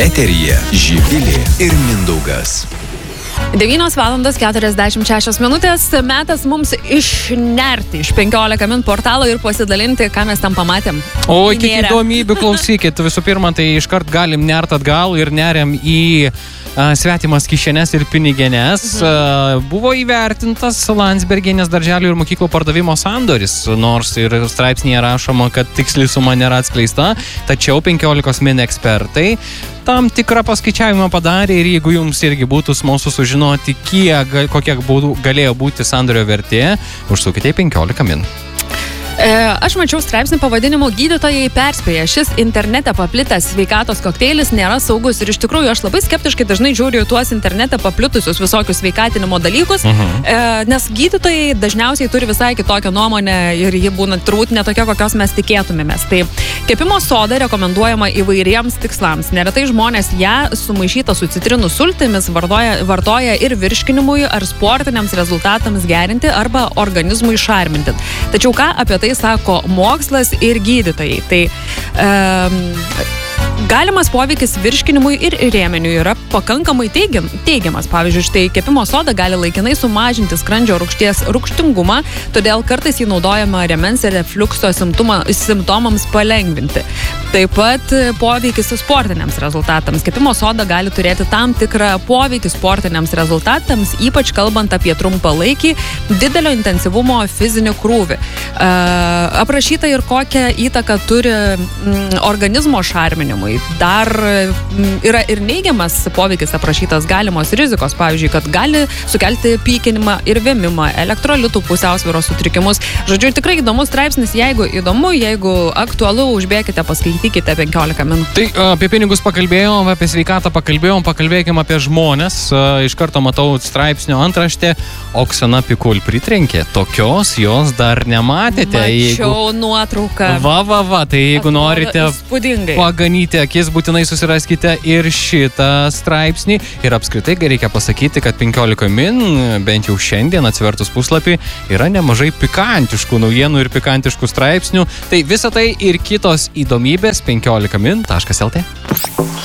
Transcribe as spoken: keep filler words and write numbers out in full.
Eteryje Živilė ir Mindaugas. devynios valandos keturiasdešimt šešios minutės. Metas mums išnerti iš penkiolika min portalo ir pasidalinti, ką mes tam pamatėm. O, kiek įdomybių, klausykit. Visų pirma, tai iškart galim nert atgal ir neriam į a, svetimas kišenes ir pinigenes. Mhm. A, buvo įvertintas Landsbergienės darželių ir mokyklų pardavimo sandoris, nors ir straipsnėje rašoma, kad tiksli suma nėra atskleista, tačiau penkiolikos min ekspertai tam tikrą paskaičiavimą padarė ir jeigu jums irgi būtų smalsu sužinoti, kiek, kokia būtų, galėjo būti sandorio vertė, užsukite į penkiolika min. E, aš mačiau straipsnį pavadinimu "Gydytojai perspėja, šis internete paplitęs sveikatos kokteilis nėra saugus". Ir iš tikrųjų aš labai skeptiškai dažnai žiūriu tuos internete paplitusius visokius sveikatinimo dalykus, uh-huh. e, nes gydytojai dažniausiai turi visai kitokią nuomonę ir ji būna turbūt netokia, kokios mes tikėtumėmės. Tai kepimo soda rekomenduojama įvairiems tikslams. Neretai žmonės ją sumaišytą su citrinų sultimis vartoja, vartoja ir virškinimui ar sportiniams rezultatams gerinti arba organizmui šarminti. Tačiau ką apie tai sako mokslas ir gydytojai? Tai um, galimas poveikis virškinimui ir rėmeniui yra pakankamai teigiam, teigiamas. Pavyzdžiui, štai kepimo soda gali laikinai sumažinti skrandžio rūgšties rūgštingumą, todėl kartais jį naudojama rėmens ir refliukso simptoma, simptomams palengvinti. Taip pat poveikis sportiniams rezultatams. Kepimo soda gali turėti tam tikrą poveikį sportiniams rezultatams, ypač kalbant apie trumpalaikį didelio intensyvumo fizinį krūvį. Uh, aprašyta ir kokią įtaką turi mm, organizmo šarminimui. Dar yra ir neigiamas poveikis aprašytas galimos rizikos, pavyzdžiui, kad gali sukelti pykinimą ir vėmimą, elektrolitų pusiausvyros sutrikimus. Žodžiu, tikrai įdomus straipsnis. Jeigu įdomu, jeigu aktualu, užbėkite, paskaitykite penkiolika min. Tai apie pinigus pakalbėjom, apie sveikatą pakalbėjom, pakalbėkim apie žmonės. Iš karto matau straipsnio antraštė. Oksana Pikul pritrenkė. Tokios jos dar nematėte. Mačiau jeigu... nuotrauką. Va, va, va. Tai jeigu Atrodo norite įspūdingai paganyti akis, būtinai susiraskite ir šitą straipsnį. Ir apskritai reikia pasakyti, kad penkiolika min, bent jau šiandien atsivertus puslapį, yra nemažai pikantiškų naujienų ir pikantiškų straipsnių. Tai visa tai ir kitos įdomybės penkiolika min taškas el tė.